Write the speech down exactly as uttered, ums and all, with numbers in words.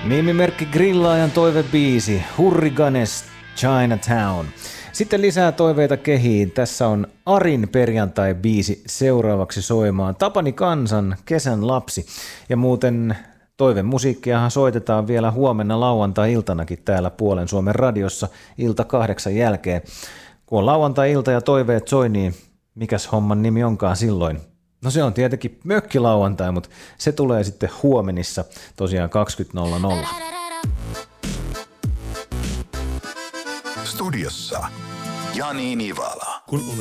Nimimerkki Grillaajan toivebiisi Hurriganes Chinatown. Sitten lisää toiveita kehiin. Tässä on Arin perjantai-biisi seuraavaksi soimaan. Tapani Kansan Kesän lapsi. Ja muuten toivemusiikkiahan soitetaan vielä huomenna lauantai-iltanakin täällä Puolen Suomen radiossa ilta kahdeksan jälkeen. Kun on lauantai-ilta ja toiveet soi, niin mikäs homman nimi onkaan silloin? No se on tietenkin mökkilauantai, mutta se tulee sitten huomenissa tosiaan kaksikymmentä nolla nolla. Studiossa Jani Nivala. Kun olet